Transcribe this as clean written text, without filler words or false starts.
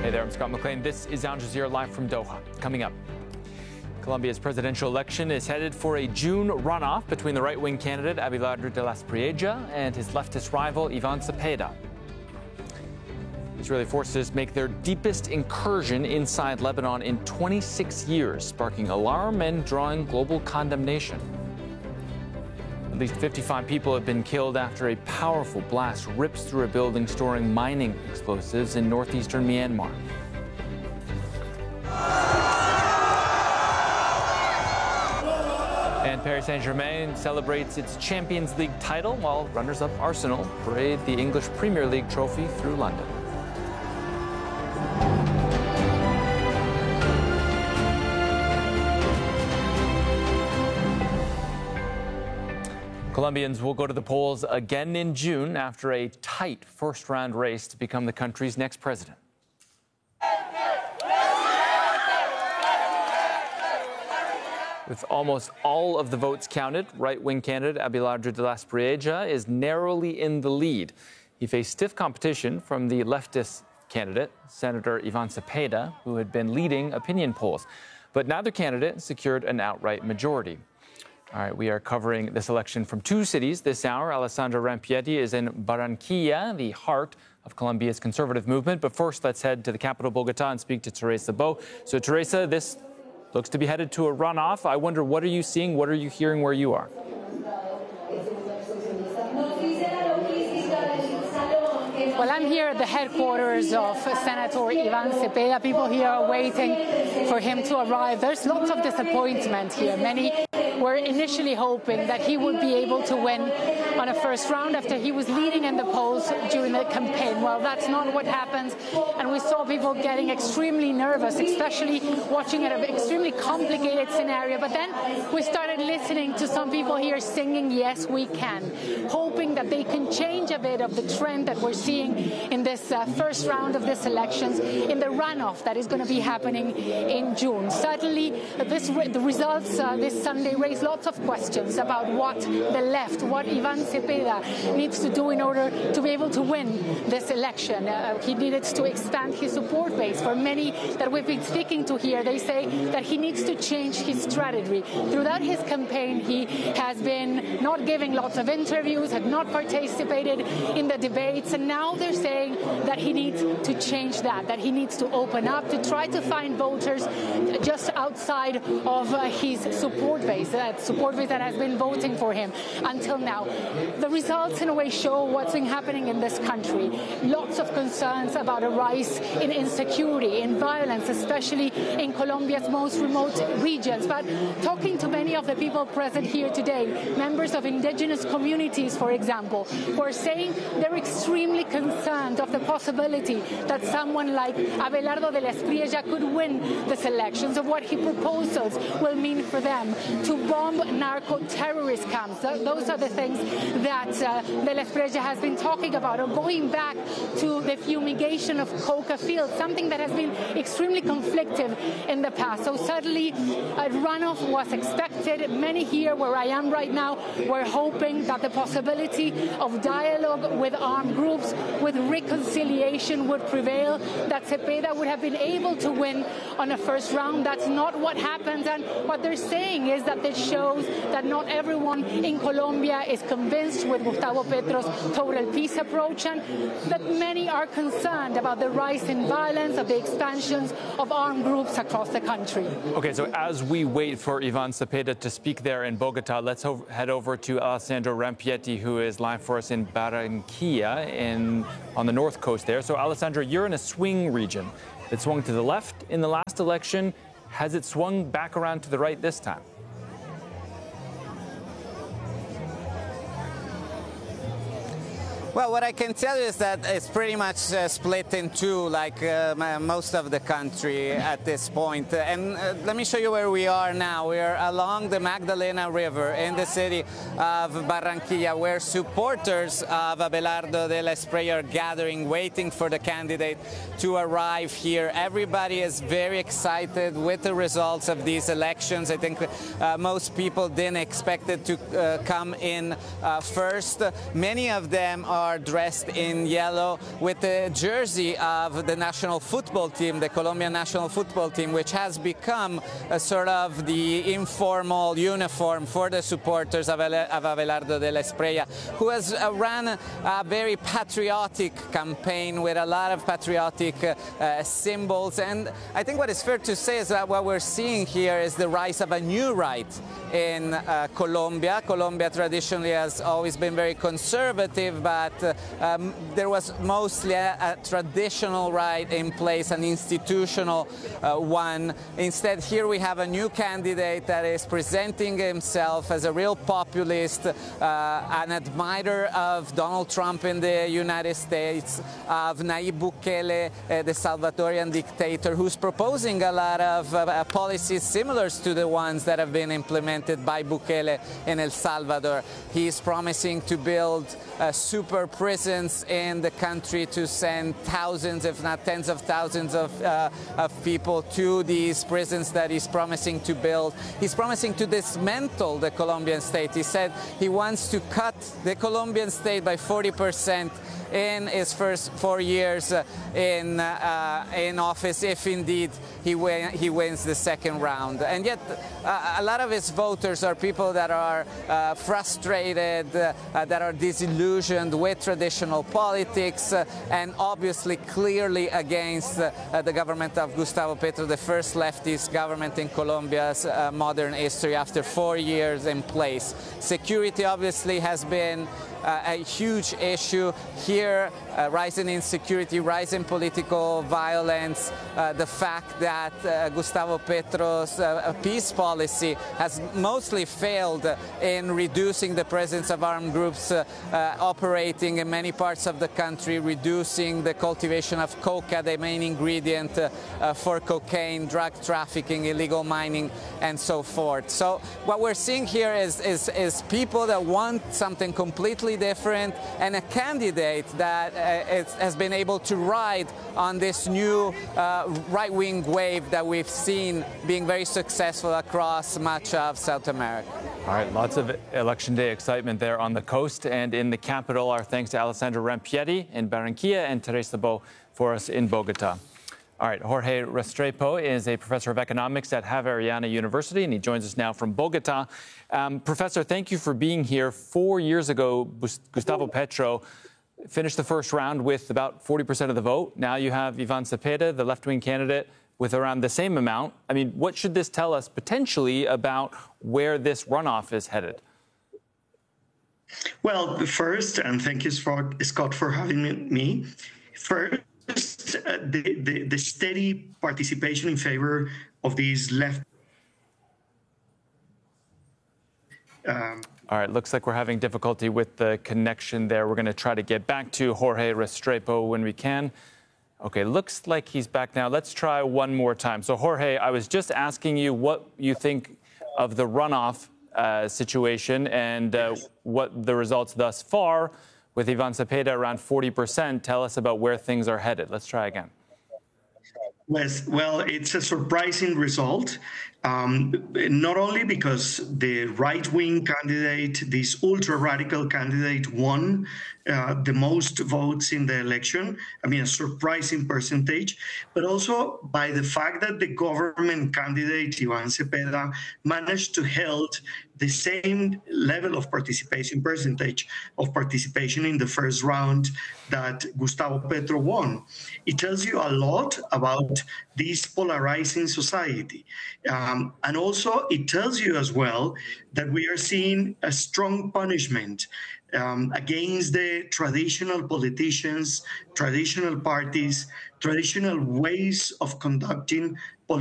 Hey there, I'm Scott McLean. This is Al Jazeera live from Doha. Coming up, Colombia's presidential election is headed for a June runoff between the right-wing candidate Abelardo de la Espriella and his leftist rival Ivan Cepeda. Israeli forces make their deepest incursion inside Lebanon in 26 years, sparking alarm and drawing global condemnation. At least 55 people have been killed after a powerful blast rips through a building storing mining explosives in northeastern Myanmar. And Paris Saint-Germain celebrates its Champions League title while runners-up Arsenal parade the English Premier League trophy through London. Colombians will go to the polls again in June after a tight first-round race to become the country's next president. With almost all of the votes counted, right-wing candidate Abelardo de la Espriella is narrowly in the lead. He faced stiff competition from the leftist candidate, Senator Ivan Cepeda, who had been leading opinion polls. But neither candidate secured an outright majority. All right, we are covering this election from two cities this hour. Alessandra Rampietti is in Barranquilla, the heart of Colombia's conservative movement. But first, let's head to the capital, Bogota, and speak to Teresa Bo. So, Teresa, this looks to be headed to a runoff. I wonder, what are you seeing? What are you hearing where you are? Well, I'm here at the headquarters of Senator Ivan Cepeda. People here are waiting for him to arrive. There's lots of disappointment here. Many were initially hoping that he would be able to win on a first round after he was leading in the polls during the campaign. Well, that's not what happened, and we saw people getting extremely nervous, especially watching at an extremely complicated scenario. But then we started listening to some people here singing "Yes, we can," hoping that they can change a bit of the trend that we're seeing in this first round of this elections, in the runoff that is going to be happening in June. Certainly, the results this Sunday raise lots of questions about what the left, what Ivan Cepeda needs to do in order to be able to win this election. He needed to expand his support base. For many that we've been speaking to here, they say that he needs to change his strategy. Throughout his campaign, he has been not giving lots of interviews, had not participated in the debates, and now they're saying that he needs to change that he needs to open up, to try to find voters just outside of his support base, that support base that has been voting for him until now. The results, in a way, show what's been happening in this country. Lots of concerns about a rise in insecurity, in violence, especially in Colombia's most remote regions. But talking to many of the people present here today, members of indigenous communities, for example, who are saying they're extremely concerned of the possibility that someone like Abelardo de la Espriella could win this elections, of what his proposals will mean for them, to bomb narco-terrorist camps. Those are the things that de la Espriella has been talking about, or going back to the fumigation of coca fields, something that has been extremely conflictive in the past. So certainly a runoff was expected. Many here where I am right now were hoping that the possibility of dialogue with armed groups, with reconciliation would prevail, that Cepeda would have been able to win on a first round. That's not what happened, and what they're saying is that this shows that not everyone in Colombia is convinced with Gustavo Petro's total peace approach, and that many are concerned about the rise in violence, of the expansions of armed groups across the country. Okay, so as we wait for Ivan Cepeda to speak there in Bogota, let's head over to Alessandro Rampietti, who is live for us in Barranquilla on the north coast there. So, Alessandro, you're in a swing region. It swung to the left in the last election. Has it swung back around to the right this time? Well, what I can tell you is that it's pretty much split in two, like most of the country at this point. And let me show you where we are now. We are along the Magdalena River in the city of Barranquilla, where supporters of Abelardo de la Espriella are gathering, waiting for the candidate to arrive here. Everybody is very excited with the results of these elections. I think most people didn't expect it to come in first. Many of them are are dressed in yellow with the jersey of the national football team, the Colombian national football team, which has become a sort of the informal uniform for the supporters of Abelardo de la Espriella, who has ran a very patriotic campaign with a lot of patriotic symbols. And I think what is fair to say is that what we're seeing here is the rise of a new right in Colombia. Colombia traditionally has always been very conservative, but there was mostly a traditional right in place, an institutional one. Instead, here we have a new candidate that is presenting himself as a real populist, an admirer of Donald Trump in the United States, of Nayib Bukele, the Salvadorian dictator, who's proposing a lot of policies similar to the ones that have been implemented by Bukele in El Salvador. He's promising to build super prisons in the country to send thousands, if not tens of thousands of people to these prisons that he's promising to build. He's promising to dismantle the Colombian state. He said he wants to cut the Colombian state by 40% in his first 4 years in office, if indeed he wins the second round. And yet a lot of his voters are people that are frustrated, that are disillusioned with traditional politics, and obviously clearly against the government of Gustavo Petro, the first leftist government in Colombia's modern history after 4 years in place. Security obviously has been a huge issue here, rising insecurity, rising political violence, the fact that Gustavo Petro's peace policy has mostly failed in reducing the presence of armed groups operating in many parts of the country, reducing the cultivation of coca, the main ingredient for cocaine, drug trafficking, illegal mining, and so forth. So what we're seeing here is people that want something completely different, and a candidate that has been able to ride on this new right-wing wave that we've seen being very successful across much of South America. All right, lots of Election Day excitement there on the coast and in the capital. Our thanks to Alessandra Rampieri in Barranquilla and Teresa Bo for us in Bogota. All right, Jorge Restrepo is a professor of economics at Javeriana University, and he joins us now from Bogota. Professor, thank you for being here. 4 years ago, Gustavo Petro finished the first round with about 40% of the vote. Now you have Ivan Cepeda, the left-wing candidate, with around the same amount. I mean, what should this tell us potentially about where this runoff is headed? Well, first, and thank you, Scott, for having me. First, the steady participation in favor of these left. All right, looks like we're having difficulty with the connection there. We're going to try to get back to Jorge Restrepo when we can. Okay, looks like he's back now. Let's try one more time. So, Jorge, I was just asking you what you think of the runoff situation and what the results thus far with Ivan Cepeda around 40%. Tell us about where things are headed. Let's try again. Yes, well, it's a surprising result, not only because the right-wing candidate, this ultra-radical candidate, won the most votes in the election, I mean, a surprising percentage, but also by the fact that the government candidate, Ivan Cepeda, managed to hold the same level of participation, percentage of participation in the first round that Gustavo Petro won. It tells you a lot about this polarizing society. And also it tells you as well that we are seeing a strong punishment against the traditional politicians, traditional parties, traditional ways of conducting